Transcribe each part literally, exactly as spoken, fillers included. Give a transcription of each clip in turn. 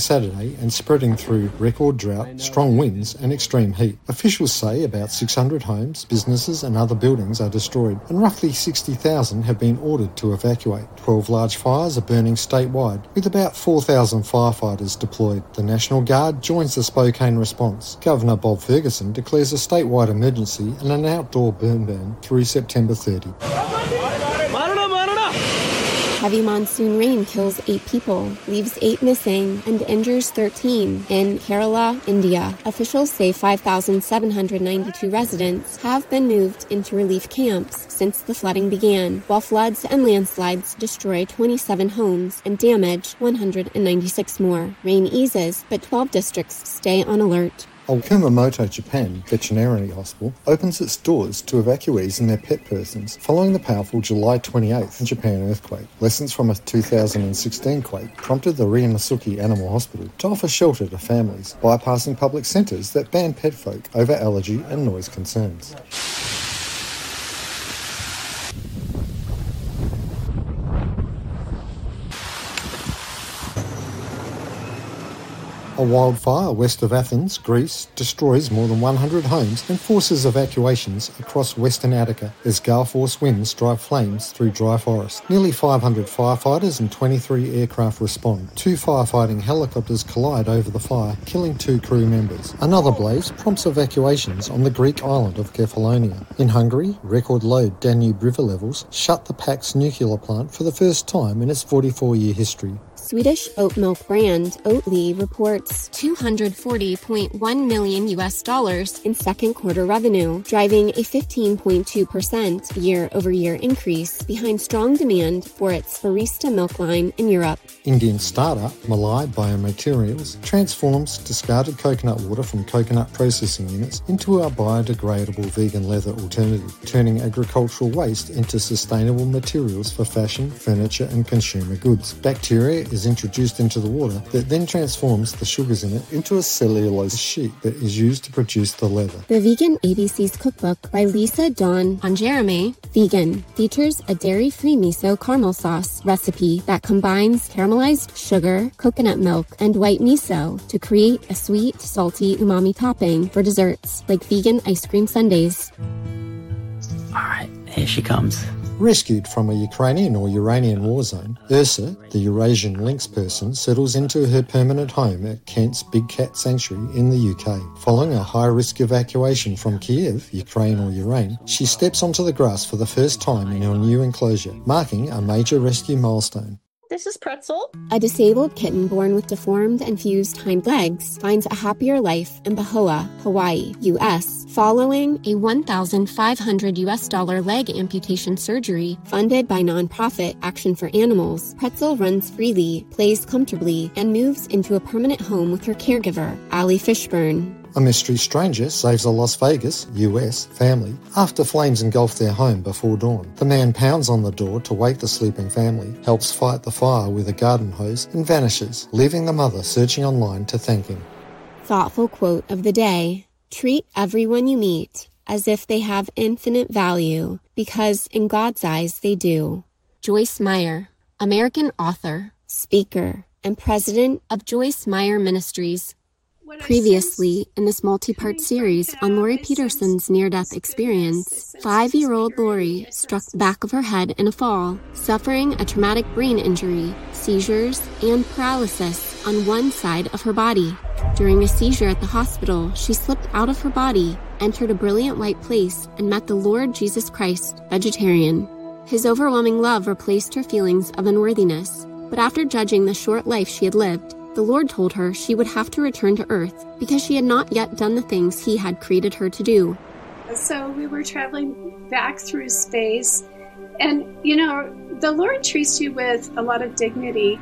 Saturday and spreading through record drought, strong winds and extreme heat. Officials say about six hundred homes, businesses and other buildings are destroyed, and roughly sixty thousand have been ordered to evacuate. twelve large fires are burning statewide, with about four thousand firefighters deployed. The National Guard joins the Spokane response. Governor Bob Ferguson declares a statewide emergency and an outdoor burn ban through September thirtieth. Heavy monsoon rain kills eight people, leaves eight missing, and injures thirteen in Kerala, India. Officials say five thousand seven hundred ninety-two residents have been moved into relief camps since the flooding began, while floods and landslides destroy twenty-seven homes and damage one hundred ninety-six more. Rain eases, but twelve districts stay on alert. A Kumamoto, Japan veterinary hospital opens its doors to evacuees and their pet persons following the powerful July twenty-eighth Japan earthquake. Lessons from a two thousand sixteen quake prompted the Ryamasuki Animal Hospital to offer shelter to families, bypassing public centres that ban pet folk over allergy and noise concerns. A wildfire west of Athens, Greece, destroys more than one hundred homes and forces evacuations across western Attica as gale force winds drive flames through dry forest. Nearly five hundred firefighters and twenty-three aircraft respond. Two firefighting helicopters collide over the fire, killing two crew members. Another blaze prompts evacuations on the Greek island of Kefalonia. In Hungary, record low Danube River levels shut the Pax nuclear plant for the first time in its forty-four-year history. Swedish oat milk brand Oatly reports two hundred forty point one million U S dollars in second quarter revenue, driving a fifteen point two percent year-over-year increase behind strong demand for its barista milk line in Europe. Indian startup Malai Biomaterials transforms discarded coconut water from coconut processing units into a biodegradable vegan leather alternative, turning agricultural waste into sustainable materials for fashion, furniture and consumer goods. Bacteria is introduced into the water that then transforms the sugars in it into a cellulose sheet that is used to produce the leather. The Vegan A B C's cookbook by Lisa Dawn Ponjeremy, Vegan, features a dairy-free miso caramel sauce recipe that combines caramelized sugar, coconut milk, and white miso to create a sweet, salty umami topping for desserts like vegan ice cream sundaes. All right, here she comes. Rescued from a Ukrainian or Uranian war zone, Ursa, the Eurasian lynx person, settles into her permanent home at Kent's Big Cat Sanctuary in the U K. Following a high-risk evacuation from Kiev, Ukraine or Ukraine, she steps onto the grass for the first time in her new enclosure, marking a major rescue milestone. This is Pretzel. A disabled kitten born with deformed and fused hind legs finds a happier life in Pahoa, Hawaii, U S, following a one thousand five hundred U S dollar leg amputation surgery funded by nonprofit Action for Animals. Pretzel runs freely, plays comfortably, and moves into a permanent home with her caregiver, Allie Fishburne. A mystery stranger saves a Las Vegas, U S, family after flames engulf their home before dawn. The man pounds on the door to wake the sleeping family, helps fight the fire with a garden hose, and vanishes, leaving the mother searching online to thank him. Thoughtful quote of the day: treat everyone you meet as if they have infinite value, because in God's eyes they do. Joyce Meyer, American author, speaker, and president of Joyce Meyer Ministries. Previously, in this multi-part series on Lori Peterson's near-death experience, five-year-old Lori struck the back of her head in a fall, suffering a traumatic brain injury, seizures, and paralysis on one side of her body. During a seizure at the hospital, she slipped out of her body, entered a brilliant white place, and met the Lord Jesus Christ, vegetarian. His overwhelming love replaced her feelings of unworthiness, but after judging the short life she had lived, the Lord told her she would have to return to Earth because she had not yet done the things He had created her to do. So we were traveling back through space, and, you know, the Lord treats you with a lot of dignity,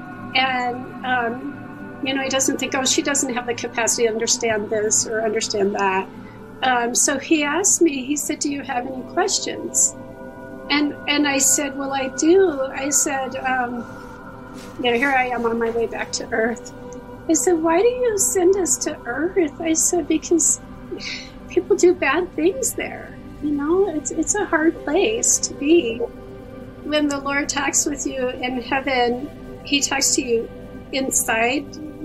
and, um, you know, He doesn't think, oh, she doesn't have the capacity to understand this or understand that. Um, so He asked me, He said, do you have any questions? And, and I said, well, I do. I said, um, you know, here I am on my way back to Earth. I said, why do you send us to Earth? I said, because people do bad things there. You know, it's it's a hard place to be. When the Lord talks with you in heaven, He talks to you inside